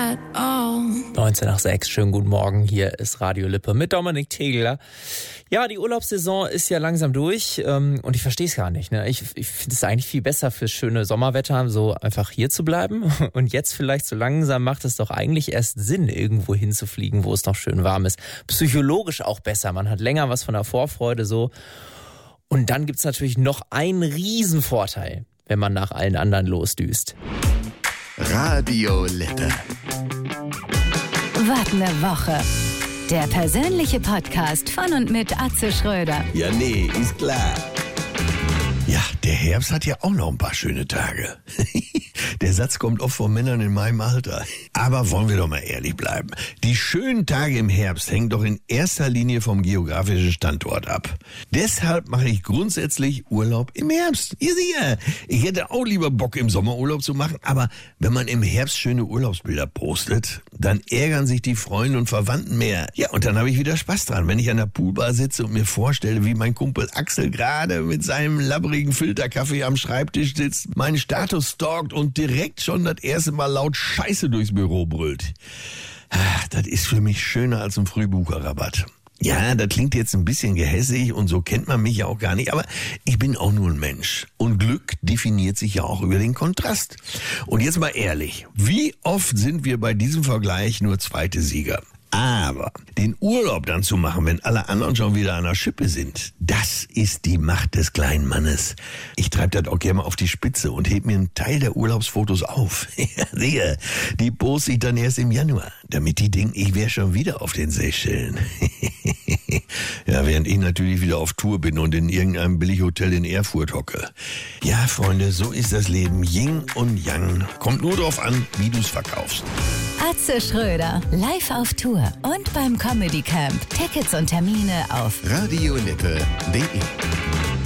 at all. 19 nach 6, schönen guten Morgen, hier ist Radio Lippe mit Dominik Tegler. Ja, die Urlaubssaison ist ja langsam durch und ich verstehe es gar nicht. Ne? Ich finde es eigentlich viel besser fürs schöne Sommerwetter, so einfach hier zu bleiben. Und jetzt vielleicht so langsam macht es doch eigentlich erst Sinn, irgendwo hinzufliegen, wo es noch schön warm ist. Psychologisch auch besser, man hat länger was von der Vorfreude so. Und dann gibt's natürlich noch einen Riesenvorteil, wenn man nach allen anderen losdüst. Radio Lippe. Was ne Woche. Der persönliche Podcast von und mit Atze Schröder. Ja, nee, ist klar. Ja, der Herbst hat ja auch noch ein paar schöne Tage. Der Satz kommt oft von Männern in meinem Alter. Aber wollen wir doch mal ehrlich bleiben. Die schönen Tage im Herbst hängen doch in erster Linie vom geografischen Standort ab. Deshalb mache ich grundsätzlich Urlaub im Herbst. Ihr seht, ich hätte auch lieber Bock im Sommerurlaub zu machen, aber wenn man im Herbst schöne Urlaubsbilder postet, dann ärgern sich die Freunde und Verwandten mehr. Ja, und dann habe ich wieder Spaß dran, wenn ich an der Poolbar sitze und mir vorstelle, wie mein Kumpel Axel gerade mit seinem labberigen Filterkaffee am Schreibtisch sitzt, meinen Status stalkt und direkt schon das erste Mal laut Scheiße durchs Büro brüllt. Das ist für mich schöner als ein Frühbucherrabatt. Ja, das klingt jetzt ein bisschen gehässig und so kennt man mich ja auch gar nicht, aber ich bin auch nur ein Mensch. Und Glück definiert sich ja auch über den Kontrast. Und jetzt mal ehrlich, wie oft sind wir bei diesem Vergleich nur zweite Sieger? Aber den Urlaub dann zu machen, wenn alle anderen schon wieder an der Schippe sind, das ist die Macht des kleinen Mannes. Ich treibe das auch gerne mal auf die Spitze und heb mir einen Teil der Urlaubsfotos auf. Sehe, die poste ich dann erst im Januar, damit die denken, ich wäre schon wieder auf den Seychellen. Ja, während ich natürlich wieder auf Tour bin und in irgendeinem Billighotel in Erfurt hocke. Ja, Freunde, so ist das Leben. Yin und Yang. Kommt nur drauf an, wie du's verkaufst. Atze Schröder, live auf Tour und beim Comedy Camp. Tickets und Termine auf radiolippe.de